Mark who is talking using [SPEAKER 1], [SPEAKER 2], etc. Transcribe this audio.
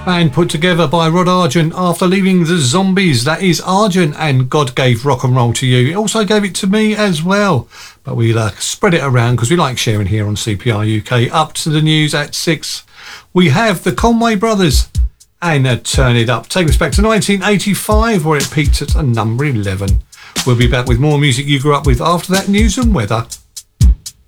[SPEAKER 1] and put together by Rod Argent after leaving the Zombies. That is Argent and God Gave Rock and Roll to You. He also gave it to me as well, but we'll spread it around because we like sharing here on CPR UK. Up to the news at 6, we have the Conway Brothers and Turn It Up, taking us back to 1985 where it peaked at a number 11. We'll be back with more music you grew up with after that news and weather.